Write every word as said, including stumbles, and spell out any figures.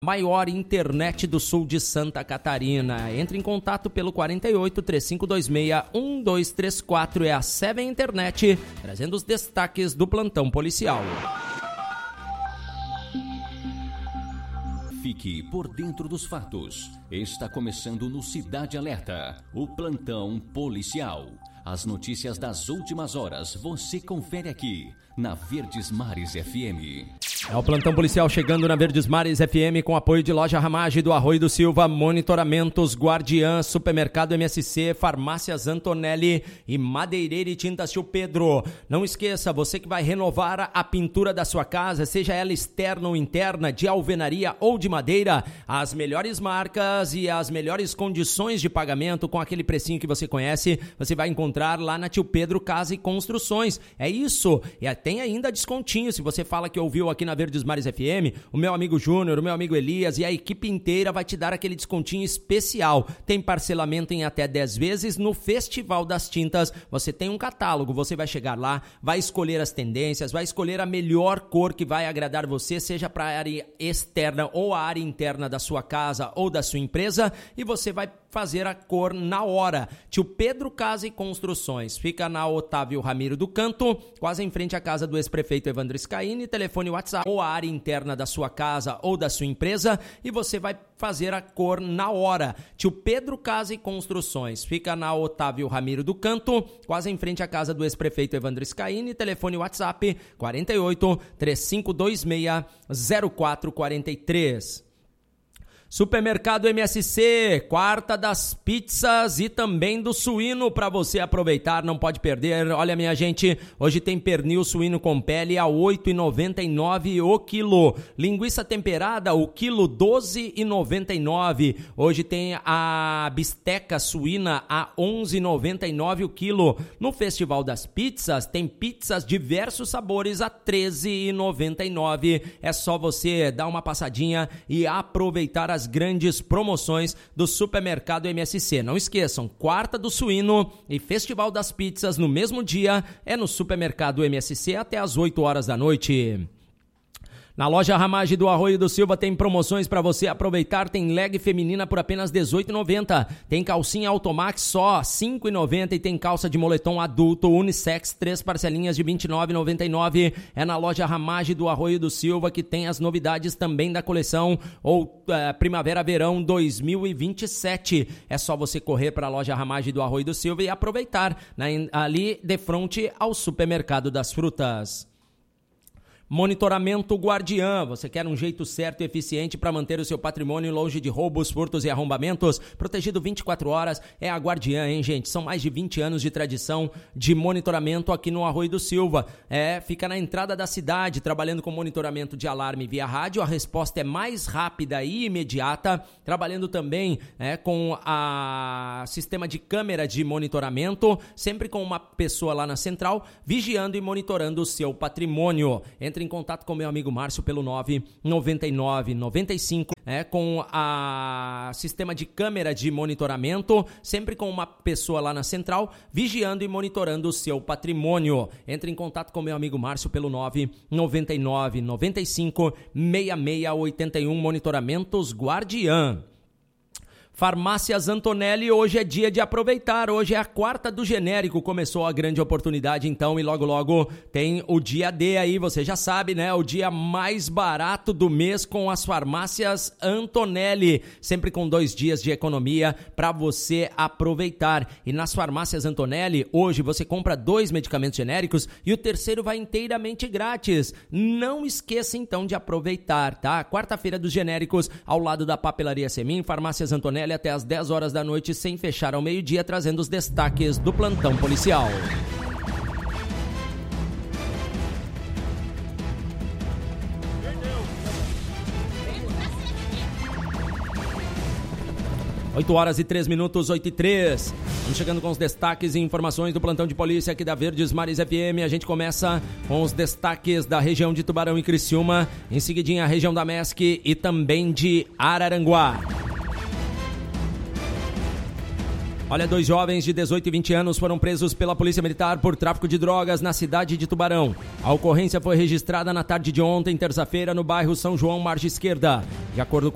Maior internet do sul de Santa Catarina. Entre em contato pelo quarenta e oito, três cinco dois seis, um dois três quatro. É a Seven Internet, trazendo os destaques do plantão policial. Fique por dentro dos fatos. Está começando no Cidade Alerta, o plantão policial. As notícias das últimas horas você confere aqui na Verdes Mares F M. É o plantão policial chegando na Verdes Mares F M com apoio de Loja Ramage do Arroio do Silva, Monitoramentos, Guardiã, Supermercado M S C, Farmácias Antonelli e Madeireira e Tintas Tio Pedro. Não esqueça, você que vai renovar a pintura da sua casa, seja ela externa ou interna, de alvenaria ou de madeira, as melhores marcas e as melhores condições de pagamento com aquele precinho que você conhece, você vai encontrar lá na Tio Pedro Casa e Construções. É isso, e tem ainda descontinho, se você fala que ouviu aqui na Verdes Mares F M, o meu amigo Júnior, o meu amigo Elias e a equipe inteira vai te dar aquele descontinho especial. Tem parcelamento em até dez vezes no Festival das Tintas. Você tem um catálogo, você vai chegar lá, vai escolher as tendências, vai escolher a melhor cor que vai agradar você, seja para a área externa ou a área interna da sua casa ou da sua empresa, e você vai fazer a cor na hora. Tio Pedro Casa e Construções, fica na Otávio Ramiro do Canto, quase em frente à casa do ex-prefeito Evandro Scaini, telefone WhatsApp ou a área interna da sua casa ou da sua empresa, e você vai fazer a cor na hora. Tio Pedro Casa e Construções, fica na Otávio Ramiro do Canto, quase em frente à casa do ex-prefeito Evandro Scaini, telefone WhatsApp quarenta e oito, três cinco dois seis, zero quatro quatro três. Supermercado M S C, quarta das pizzas e também do suíno para você aproveitar, não pode perder. Olha, minha gente, hoje tem pernil suíno com pele a oito reais e noventa e nove centavos o quilo. Linguiça temperada, o quilo doze reais e noventa e nove centavos. Hoje tem a bisteca suína a onze reais e noventa e nove centavos o quilo. No Festival das Pizzas tem pizzas diversos sabores a treze reais e noventa e nove centavos. É só você dar uma passadinha e aproveitar as grandes promoções do Supermercado M S C. Não esqueçam, quarta do suíno e Festival das Pizzas no mesmo dia é no Supermercado M S C até às oito horas da noite. Na Loja Ramage do Arroio do Silva tem promoções para você aproveitar. Tem leg feminina por apenas dezoito reais e noventa centavos. Tem calcinha Automax só cinco reais e noventa centavos. E tem calça de moletom adulto unissex, três parcelinhas de vinte e nove reais e noventa e nove centavos. É na Loja Ramage do Arroio do Silva que tem as novidades também da coleção ou uh, Primavera-Verão dois mil e vinte e sete. É só você correr para a Loja Ramage do Arroio do Silva e aproveitar, né, ali de frente ao Supermercado das Frutas. Monitoramento Guardiã, você quer um jeito certo e eficiente para manter o seu patrimônio longe de roubos, furtos e arrombamentos, protegido vinte e quatro horas, é a Guardiã, hein, gente? São mais de vinte anos de tradição de monitoramento aqui no Arroio do Silva. É, fica na entrada da cidade, trabalhando com monitoramento de alarme via rádio, a resposta é mais rápida e imediata, trabalhando também é, com a sistema de câmera de monitoramento, sempre com uma pessoa lá na central, vigiando e monitorando o seu patrimônio. Entre em contato com meu amigo Márcio pelo nove nove nove nove cinco, é, com a sistema de câmera de monitoramento, sempre com uma pessoa lá na central, vigiando e monitorando o seu patrimônio. Entre em contato com meu amigo Márcio pelo nove nove nove nove cinco, seis seis oito um, Monitoramentos Guardiã. Farmácias Antonelli, hoje é dia de aproveitar, hoje é a quarta do genérico, começou a grande oportunidade então e logo logo tem o dia D aí, você já sabe, né, o dia mais barato do mês com as Farmácias Antonelli, sempre com dois dias de economia para você aproveitar. E nas Farmácias Antonelli, hoje você compra dois medicamentos genéricos e o terceiro vai inteiramente grátis. Não esqueça então de aproveitar, tá? Quarta-feira dos genéricos, ao lado da Papelaria Semin, Farmácias Antonelli até às dez horas da noite, sem fechar ao meio-dia, trazendo os destaques do plantão policial. oito horas e três minutos, oito e três. Vamos chegando com os destaques e informações do plantão de polícia aqui da Verdes Mares F M. A gente começa com os destaques da região de Tubarão e Criciúma, em seguidinha a região da Mesc e também de Araranguá. Olha, dois jovens de dezoito e vinte anos foram presos pela Polícia Militar por tráfico de drogas na cidade de Tubarão. A ocorrência foi registrada na tarde de ontem, terça-feira, no bairro São João, margem esquerda. De acordo com